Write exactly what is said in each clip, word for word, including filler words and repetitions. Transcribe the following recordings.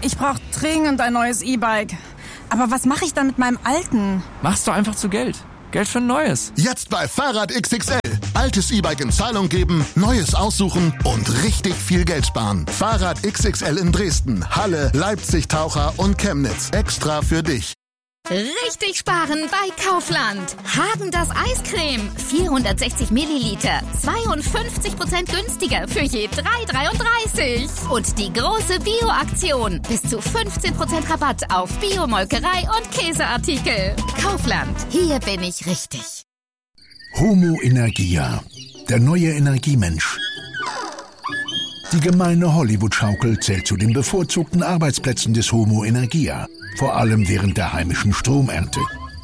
Ich brauche dringend ein neues E-Bike. Aber was mache ich dann mit meinem alten? Mach's doch einfach zu Geld. Geld für ein neues. Jetzt bei Fahrrad X X L. Altes E-Bike in Zahlung geben, neues aussuchen und richtig viel Geld sparen. Fahrrad X X L in Dresden, Halle, Leipzig, Taucher und Chemnitz. Extra für dich. Richtig sparen bei Kaufland. Häagen-Dazs Eiscreme. vierhundertsechzig Milliliter. zweiundfünfzig Prozent günstiger für je drei dreiunddreißig. Und die große Bio-Aktion. Bis zu fünfzehn Prozent Rabatt auf Bio-Molkerei und Käseartikel. Kaufland. Hier bin ich richtig. Homo Energia. Der neue Energiemensch. Die gemeine Hollywood-Schaukel zählt zu den bevorzugten Arbeitsplätzen des Homo Energia. Vor allem während der heimischen Stromernte.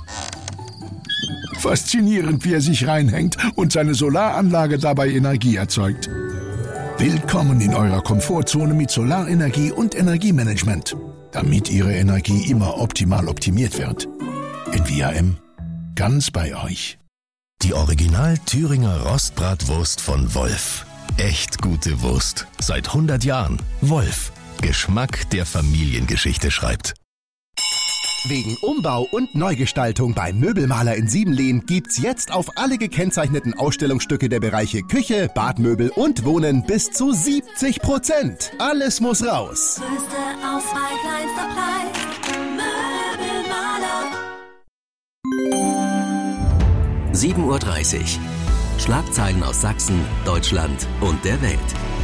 Faszinierend, wie er sich reinhängt und seine Solaranlage dabei Energie erzeugt. Willkommen in eurer Komfortzone mit Solarenergie und Energiemanagement, damit Ihre Energie immer optimal optimiert wird. N V A M, ganz bei euch. Die Original Thüringer Rostbratwurst von Wolf. Echt gute Wurst. Seit hundert Jahren. Wolf. Geschmack, der Familiengeschichte schreibt. Wegen Umbau und Neugestaltung beim Möbelmaler in Siebenlehn gibt's jetzt auf alle gekennzeichneten Ausstellungsstücke der Bereiche Küche, Badmöbel und Wohnen bis zu siebzig Prozent. Alles muss raus. Größte Auswahl, kleinster Preis. Möbelmaler. sieben Uhr dreißig. Schlagzeilen aus Sachsen, Deutschland und der Welt.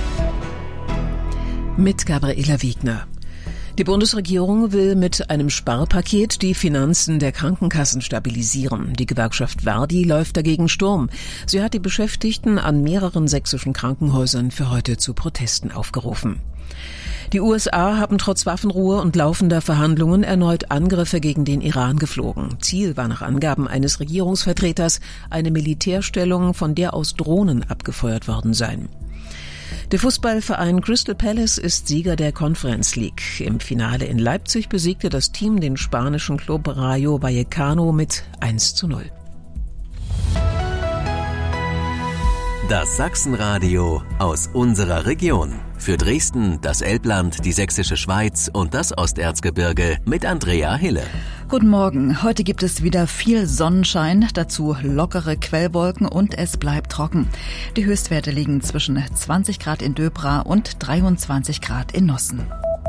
Mit Gabriela Wiegner. Die Bundesregierung will mit einem Sparpaket die Finanzen der Krankenkassen stabilisieren. Die Gewerkschaft Verdi läuft dagegen Sturm. Sie hat die Beschäftigten an mehreren sächsischen Krankenhäusern für heute zu Protesten aufgerufen. Die U S A haben trotz Waffenruhe und laufender Verhandlungen erneut Angriffe gegen den Iran geflogen. Ziel war nach Angaben eines Regierungsvertreters eine Militärstellung, von der aus Drohnen abgefeuert worden seien. Der Fußballverein Crystal Palace ist Sieger der Conference League. Im Finale in Leipzig besiegte das Team den spanischen Club Rayo Vallecano mit eins zu null. Das Sachsenradio aus unserer Region. Für Dresden, das Elbland, die Sächsische Schweiz und das Osterzgebirge mit Andrea Hille. Guten Morgen. Heute gibt es wieder viel Sonnenschein, dazu lockere Quellwolken und es bleibt trocken. Die Höchstwerte liegen zwischen zwanzig Grad in Döbra und dreiundzwanzig Grad in Nossen.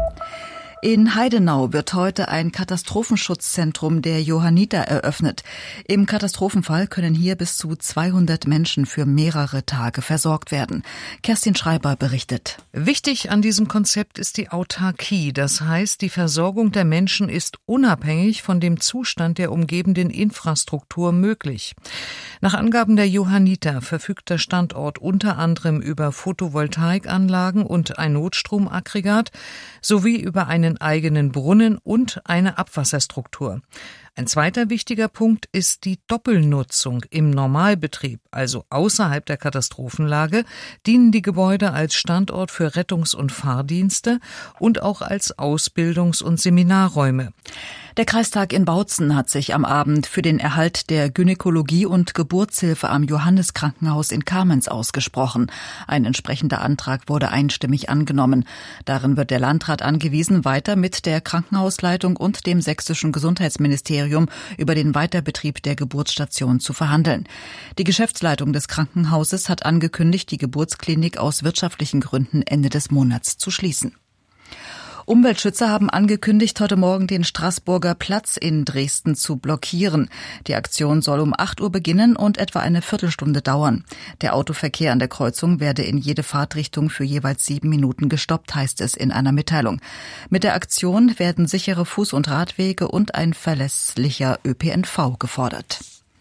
In Heidenau wird heute ein Katastrophenschutzzentrum der Johanniter eröffnet. Im Katastrophenfall können hier bis zu zweihundert Menschen für mehrere Tage versorgt werden. Kerstin Schreiber berichtet. Wichtig an diesem Konzept ist die Autarkie. Das heißt, die Versorgung der Menschen ist unabhängig von dem Zustand der umgebenden Infrastruktur möglich. Nach Angaben der Johanniter verfügt der Standort unter anderem über Photovoltaikanlagen und ein Notstromaggregat sowie über einen eigenen Brunnen und eine Abwasserstruktur. Ein zweiter wichtiger Punkt ist die Doppelnutzung. Im Normalbetrieb, also außerhalb der Katastrophenlage, dienen die Gebäude als Standort für Rettungs- und Fahrdienste und auch als Ausbildungs- und Seminarräume. Der Kreistag in Bautzen hat sich am Abend für den Erhalt der Gynäkologie und Geburtshilfe am Johanneskrankenhaus in Kamenz ausgesprochen. Ein entsprechender Antrag wurde einstimmig angenommen. Darin wird der Landrat angewiesen, weiter mit der Krankenhausleitung und dem sächsischen Gesundheitsministerium über den Weiterbetrieb der Geburtsstation zu verhandeln. Die Geschäftsleitung des Krankenhauses hat angekündigt, die Geburtsklinik aus wirtschaftlichen Gründen Ende des Monats zu schließen. Umweltschützer haben angekündigt, heute Morgen den Straßburger Platz in Dresden zu blockieren. Die Aktion soll um acht Uhr beginnen und etwa eine Viertelstunde dauern. Der Autoverkehr an der Kreuzung werde in jede Fahrtrichtung für jeweils sieben Minuten gestoppt, heißt es in einer Mitteilung. Mit der Aktion werden sichere Fuß- und Radwege und ein verlässlicher Ö P N V gefordert.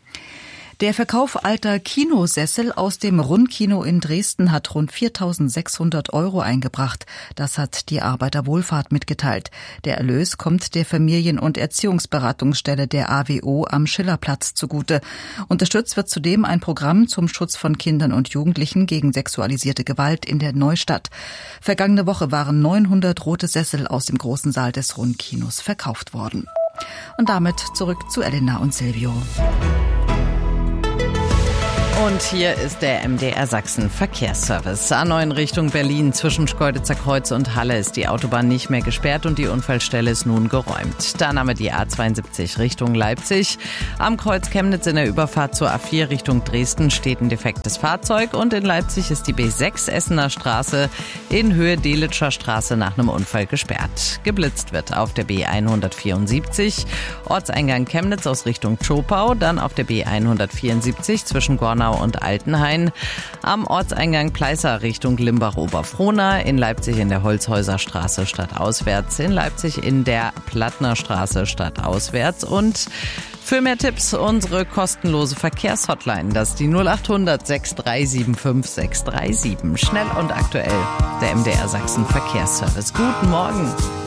Der Verkauf alter Kinosessel aus dem Rundkino in Dresden hat rund viertausendsechshundert Euro eingebracht. Das hat die Arbeiterwohlfahrt mitgeteilt. Der Erlös kommt der Familien- und Erziehungsberatungsstelle der A W O am Schillerplatz zugute. Unterstützt wird zudem ein Programm zum Schutz von Kindern und Jugendlichen gegen sexualisierte Gewalt in der Neustadt. Vergangene Woche waren neunhundert rote Sessel aus dem großen Saal des Rundkinos verkauft worden. Und damit zurück zu Elena und Silvio. Und hier ist der M D R Sachsen Verkehrsservice. A neun Richtung Berlin zwischen Schkeuditzer Kreuz und Halle ist die Autobahn nicht mehr gesperrt und die Unfallstelle ist nun geräumt. Dann haben wir die A zweiundsiebzig Richtung Leipzig. Am Kreuz Chemnitz in der Überfahrt zur A vier Richtung Dresden steht ein defektes Fahrzeug und in Leipzig ist die B sechs Essener Straße in Höhe Delitscher Straße nach einem Unfall gesperrt. Geblitzt wird auf der B hundertvierundsiebzig, Ortseingang Chemnitz aus Richtung Zschopau, dann auf der B hundertvierundsiebzig zwischen Gornau und Altenhain, am Ortseingang Pleißer Richtung Limbach-Oberfrohna, in Leipzig in der Holzhäuser Straße stadtauswärts, in Leipzig in der Plattner Straße stadtauswärts und für mehr Tipps unsere kostenlose Verkehrshotline, das ist die null acht hundert sechs drei sieben fünf sechs drei sieben. Schnell und aktuell, der M D R Sachsen Verkehrsservice. Guten Morgen.